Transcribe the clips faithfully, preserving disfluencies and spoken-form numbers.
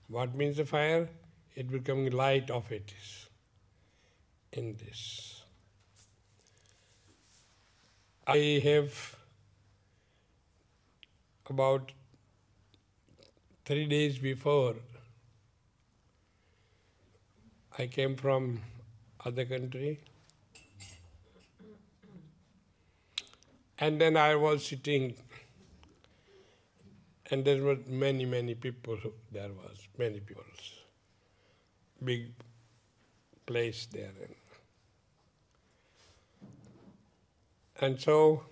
What means the fire? It becoming light of it is in this. I have about three days before I came from other country, and then I was sitting, and there were many, many people. There was many people, big place there, and so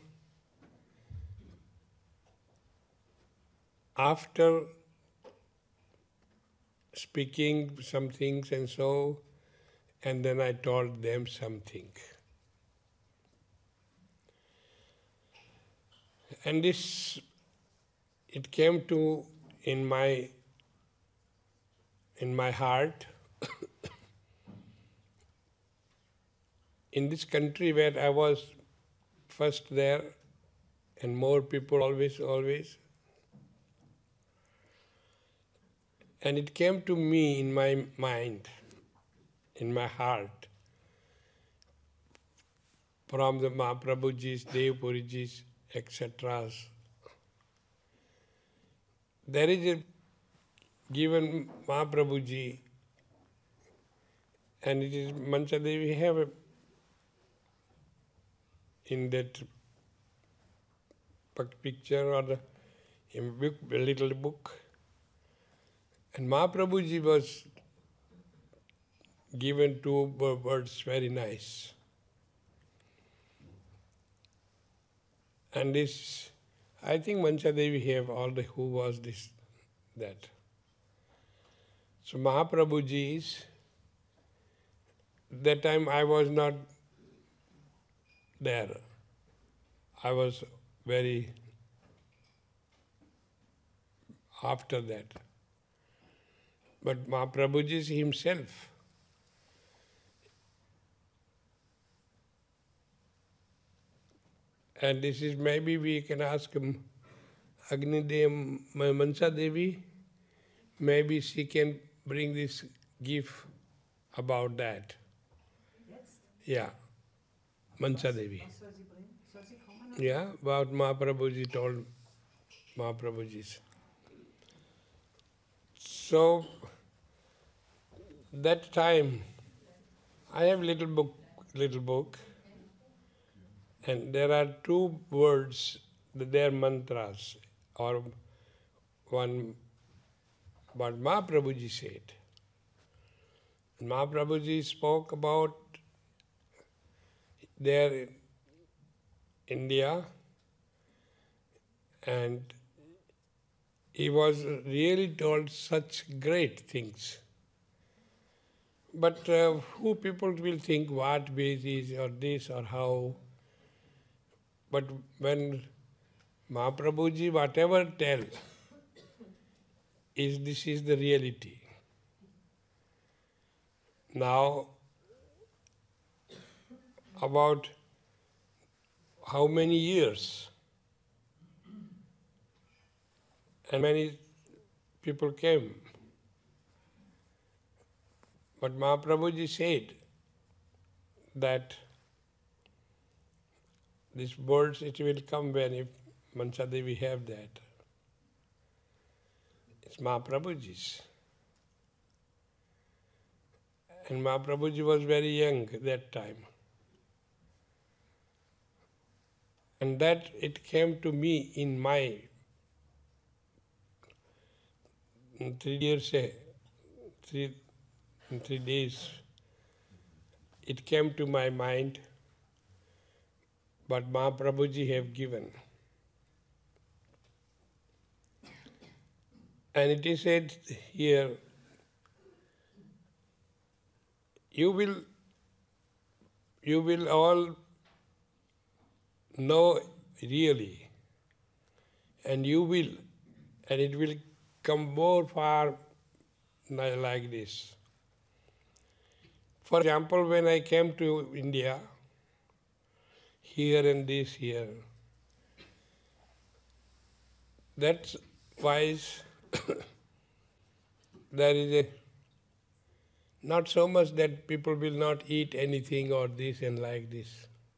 after speaking some things and so, and then I told them something. And this, it came to in my in my heart. In this country where I was first there, and more people always, always, and it came to me in my mind, in my heart, from the Mahaprabhuji's, Devpuriji's, et cetera. There is a given Mahaprabhuji, and it is Mansa Devi have a, in that picture or the in book, a little book. And Mahaprabhuji was given two words very nice. And this, I think Mansa Devi have all the who was this, that. So Mahaprabhuji is, that time I was not there. I was very after that. But Mahaprabhuji himself, and this is maybe we can ask him, Agni Devi, Mansa Devi, maybe she can bring this gift about that. Yes. Yeah, Mansa Devi. Was soll sie bringen? Soll sie kommen? Yeah, about Mahaprabhuji told Mahaprabhuji's. So, that time, I have little book, little book, and there are two words, they are mantras, or one, what Mahaprabhuji said. Mahaprabhuji spoke about there in India, and he was really told such great things. But uh, who people will think what ways is or this or how. But when Mahaprabhuji whatever tell, is this is the reality. Now, about how many years and many people came. But Mahaprabhuji said that these words, it will come when if Mansa Devi have that. It's Mahaprabhuji's. And Mahaprabhuji was very young that time. And that it came to me in my in three years, three, in three days, it came to my mind what Mahaprabhuji have given. And it is said here, you will, you will all know really, and you will, and it will come more far like this. For example, when I came to India, here and this here, that's wise there is a not so much that people will not eat anything or this and like this,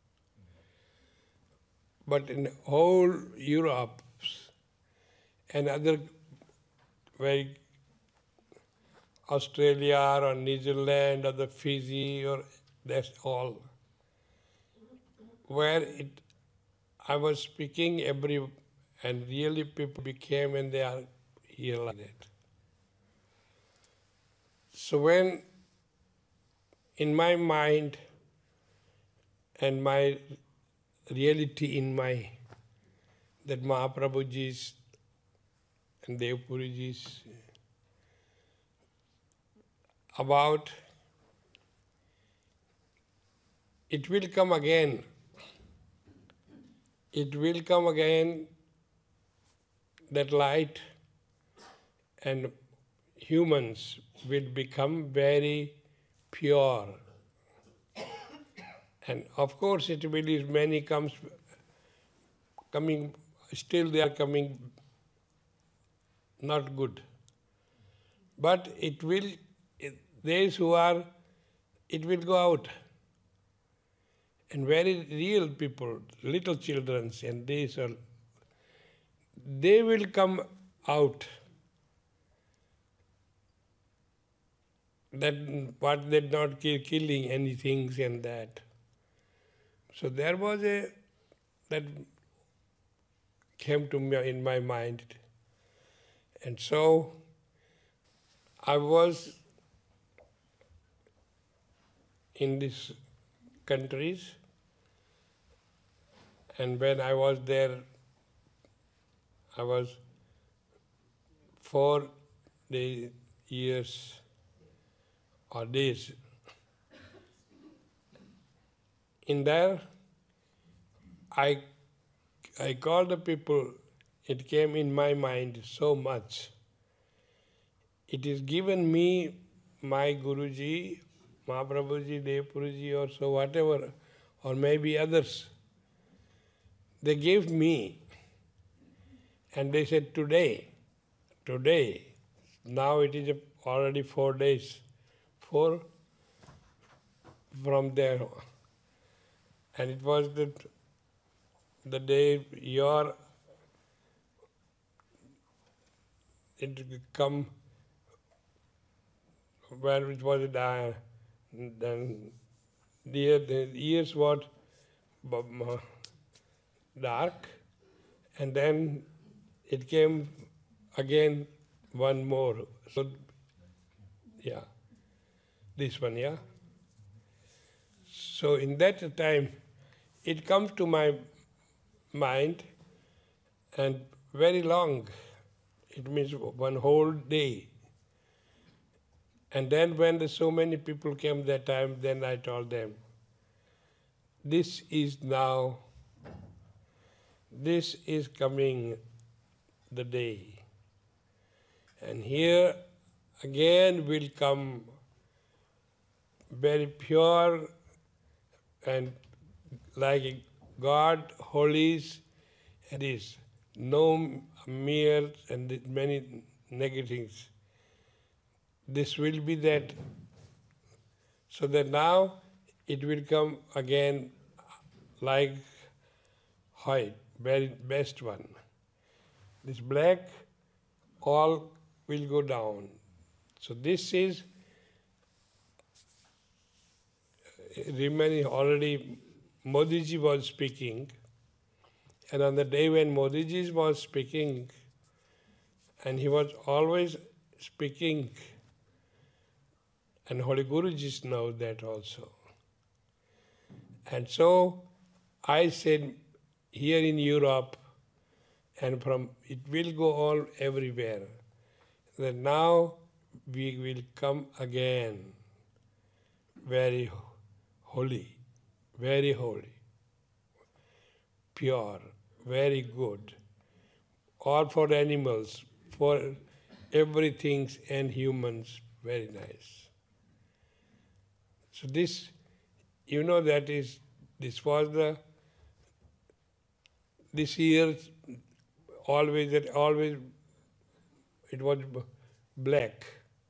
but in whole Europe and other very Australia or New Zealand or the Fiji or that's all, where it I was speaking every and really people became and they are here like that. So when in my mind and my reality in my that Mahaprabhuji's and Devpuriji's about it will come again. It will come again, that light, and humans will become very pure. And of course it will is many comes coming still they are coming not good. But it will it, those who are it will go out. And very real people, little children, and these are, they will come out. That what they not kill, killing anything and that. So there was a that came to me in my mind, and so I was in these countries. And when I was there, I was four day, years or days. In there, I, I called the people, it came in my mind so much. It is given me, my Guruji, Mahaprabhuji, Devpuriji or so whatever, or maybe others, they gave me, and they said today, today, now it is already four days, four from there, and it was the, the day your, it come, when it was uh, then the, the years was dark, and then it came again one more. So, yeah, this one, yeah. So in that time, it comes to my mind, and very long. It means one whole day. And then when the so many people came that time, then I told them, this is now, this is coming the day. And here again will come very pure and like God, holies, and this, no mere and many negatives. This will be that, so that now it will come again like white, very best one. This black, all will go down. So this is remaining already, Modiji was speaking, and on the day when Modiji was speaking, and he was always speaking, and Holy Guruji know that also. And so I said, here in Europe, and from it will go all everywhere, that now we will come again very holy, very holy, pure, very good, all for animals, for everything and humans, very nice. So this, you know, that is, this was the, this year, always, that always, it was black.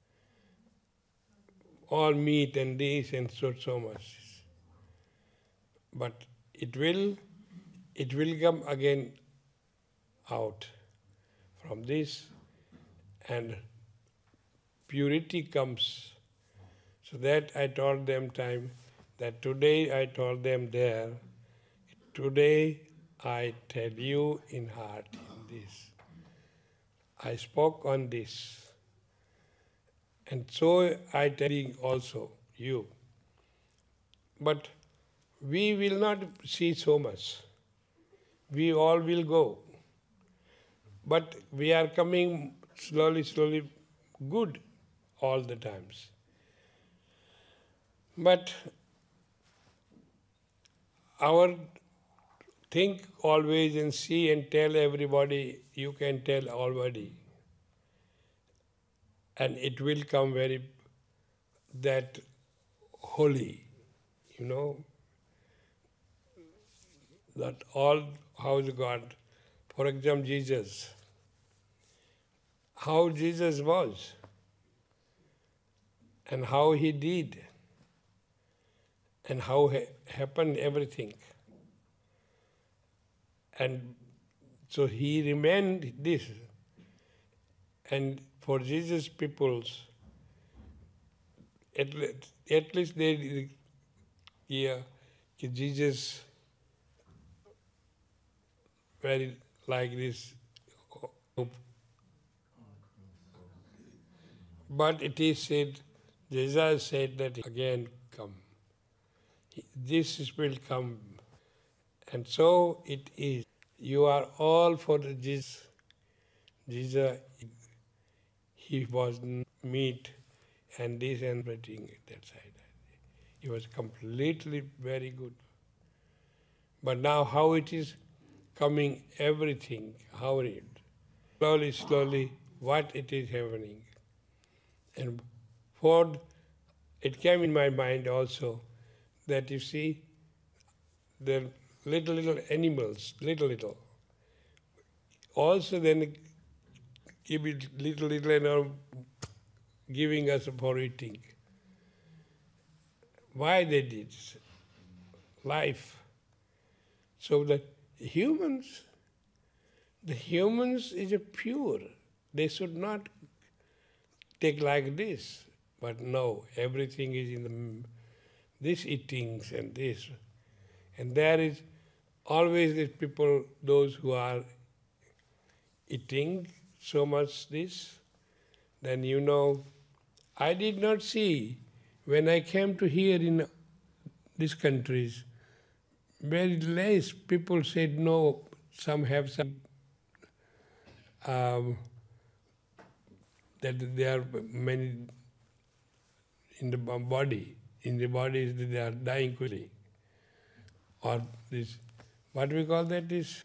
all meat and this and so so much. But it will, it will come again out from this, and purity comes. So that I told them time, that today I told them there, today I tell you in heart in this. I spoke on this. And so I tell you also you. But we will not see so much. We all will go. But we are coming slowly, slowly good all the times. But our think always and see and tell everybody, you can tell already. And it will come very, that holy, you know, that all house God. For example, Jesus. How Jesus was and how he did and how ha- happened everything. And so he remained this. And for Jesus peoples, at, le- at least they yeah, Jesus very like this. But it is said, Jesus said that again come. This will come. And so it is. You are all for the Jesus. Jesus, he was meat and this and everything that side. He was completely very good. But now how it is coming, everything, how it, slowly, slowly, what it is happening. And for, it came in my mind also that you see, the little, little animals, little, little, also then give it little, little, you know, giving us for eating. Why they did? Life. So the humans, the humans is a pure. They should not take like this. But no, everything is in the, this eatings and this. And there is always these people, those who are eating so much this, then you know, I did not see, when I came to here in these countries, very less people said no, some have some, um, that there are many in the body, in the body they are dying quickly. Or this, what we call that is,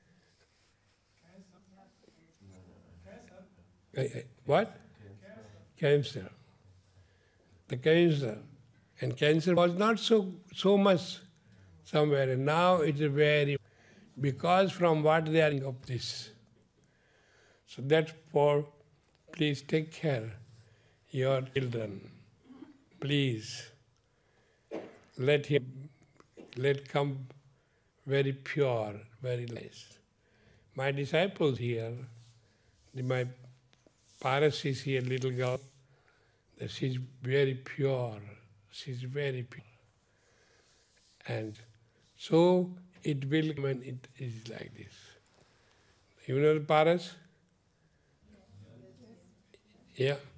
uh, uh, what? Cancer. The cancer. And cancer was not so so much somewhere. And now it is very, because from what they are of this. So therefore, please take care your children. Please let him, let come very pure, very nice. My disciples here, my Paras is here, little girl, she's very pure, she's very pure. And so it will when it is like this. You know the Paras? Yeah.